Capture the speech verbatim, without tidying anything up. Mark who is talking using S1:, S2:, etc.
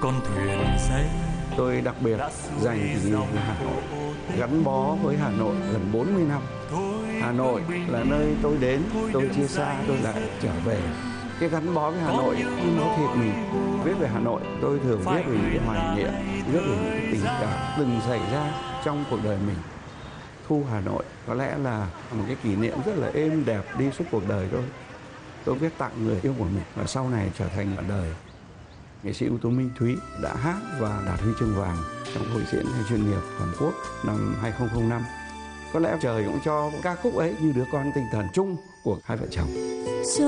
S1: con thuyền xây.
S2: Tôi đặc biệt dành kỷ niệm về Hà Nội, gắn bó với Hà Nội gần bốn mươi năm. Hà Nội là nơi tôi đến, tôi chia xa, tôi lại trở về. Cái gắn bó với Hà Nội không nói thiệt mình. Viết về Hà Nội, tôi thường viết về những cái hoài niệm, viết về những cái tình cảm từng xảy ra trong cuộc đời mình. Thu Hà Nội có lẽ là một cái kỷ niệm rất là êm đẹp đi suốt cuộc đời tôi. Tôi viết tặng người yêu của mình và sau này trở thành bạn đời. Nghệ sĩ ưu tú Minh Thúy đã hát và đạt huy chương vàng trong hội diễn chuyên nghiệp toàn quốc năm hai không không năm. Có lẽ trời cũng cho ca khúc ấy như đứa con tinh thần chung của hai vợ chồng.